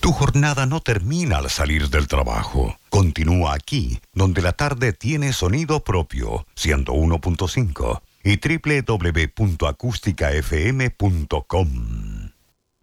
Tu jornada no termina al salir del trabajo. Continúa aquí, donde la tarde tiene sonido propio, 101.5 y www.acústicafm.com.